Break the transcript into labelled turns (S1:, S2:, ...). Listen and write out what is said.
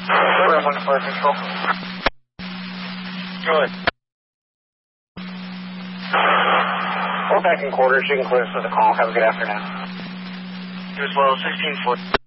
S1: Room 1 for control. Go ahead. We're back in quarters. You can clear us with a call. Have a good afternoon. You as well, 16 foot.